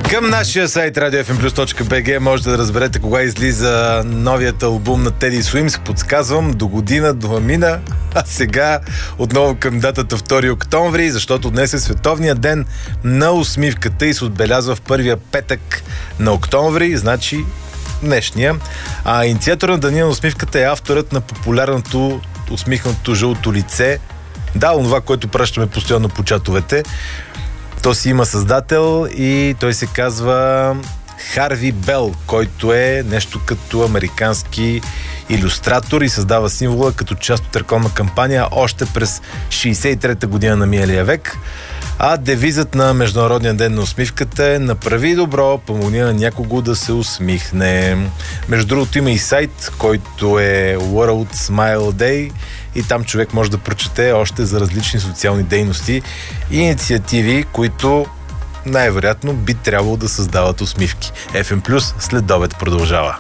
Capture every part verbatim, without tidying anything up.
Към нашия сайт радио еф ем плюс точка би джи можете да разберете кога излиза новият албум на Теди Суимс. Подсказвам, до година, до мина. А сега отново към датата втори октомври, защото днес е световният ден на усмивката и се отбелязва в първия петък на октомври, значи днешния. А инициатор на деня на усмивката е авторът на популярното усмихнато жълто лице. Да, онова, което пращаме постоянно по чатовете. То си има създател и той се казва Харви Бел, който е нещо като американски илюстратор и създава символа като част от рекламна кампания още през шейсет и трета година на миналия век. А девизът на Международния ден на усмивката е: направи добро, помогни на някого да се усмихне. Между другото има и сайт, който е World Smile Day и там човек може да прочете още за различни социални дейности и инициативи, които най-вероятно би трябвало да създават усмивки. еф ем плюс след обед продължава.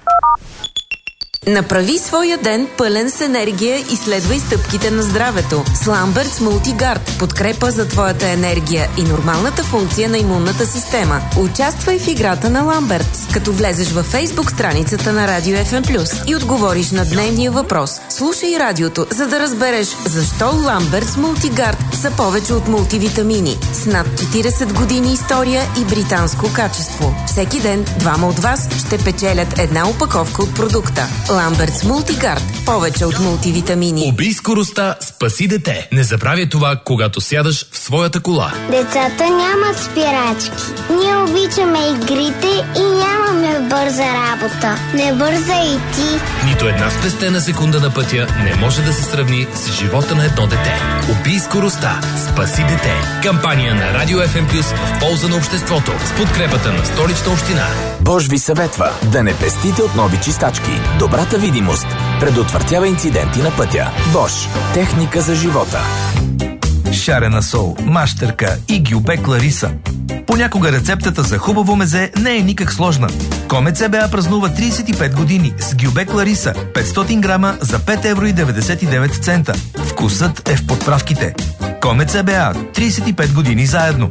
Направи своя ден пълен с енергия и следвай стъпките на здравето. С Ламбертс Мултигард подкрепа за твоята енергия и нормалната функция на имунната система. Участвай в играта на Ламбертс, като влезеш във Фейсбук страницата на Радио еф ем плюс и отговориш на дневния въпрос. Слушай радиото, за да разбереш защо Ламбертс Мултигард са повече от мултивитамини. С над четирийсет години история и британско качество. Всеки ден двама от вас ще печелят една опаковка от продукта. Ламбертс Мултигард. Повече от мултивитамини. Убий скоростта, спаси дете. Не забравяй това, когато сядаш в своята кола. Децата нямат спирачки. Ние обичаме игрите и нямаме бърза работа. Не бърза и ти. Нито една спестена секунда на пътя не може да се сравни с живота на едно дете. Убий скоростта, спаси дете. Кампания на Радио еф ем плюс в полза на обществото с подкрепата на Столична община. Бош ви съветва да не пестите от нови чистачки. Добрата видимост предотвратява инциденти на пътя. Бош. Техника за живота. Шарена сол, мащерка и гюбек Лариса. Понякога рецептата за хубаво мезе не е никак сложна. Комет ЦБА празнува трийсет и пет години с гюбек Лариса, петстотин грама за пет евро и деветдесет и девет цента. Вкусът е в подправките. Комет ЦБА, трийсет и пет години заедно.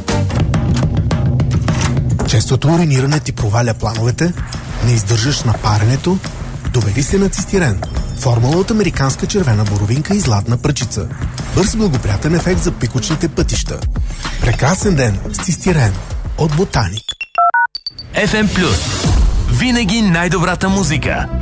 Честото уриниране ти проваля плановете, не издържаш на паренето, довери се на цистирен. Формула от американска червена боровинка и златна пръчица. Бърз благоприятен ефект за пикочните пътища. Прекрасен ден с цистирен от Ботаник. еф ем плюс. Винаги най-добрата музика.